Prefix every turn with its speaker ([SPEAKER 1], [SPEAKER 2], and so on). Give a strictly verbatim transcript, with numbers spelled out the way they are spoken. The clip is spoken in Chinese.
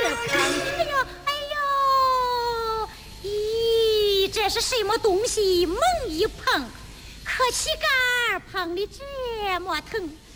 [SPEAKER 1] 看，哎呦，哎呦，咦，这是什么东西？猛一碰，可膝盖儿碰的这么疼。